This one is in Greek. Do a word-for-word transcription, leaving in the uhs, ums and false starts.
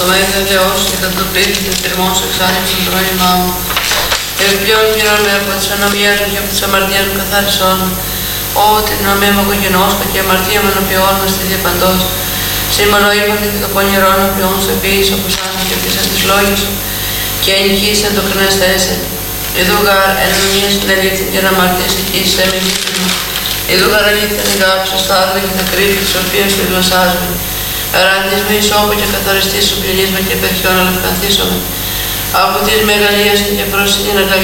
το μέγα Θεός και κατοπλήθη την πυρμόν σου εξάνοιξε το νόημά μου. Επιπλέον γύρω-με από τις ανομίες μου και από τις αμαρτίες μου καθάρισόν μου. Ω, την νομία μου οικογενώσκα και αμαρτία μου ενωπιών μας τη διαπαντός. Σήμαλο είπατε και το πονηρόν οποίον σου επίσης όπως άνοιξε και πτήσαν τις λόγες σου και ενοικήσαν το κρινές θέση. Ιδού γάρ εν ομοίας την αλήθεια και να αμαρτίες εκεί σε μη μύθινο. Ιδού γάρ αλήθεια την γάψα στα άδρα και τα κρύβη της οποίας σου ευλασάζουμε. Αράντης με ισόπου και καθαριστής σου πληνείς με και παιχιών αλευκανθήσομαι. Από της μεγαλείας και προς την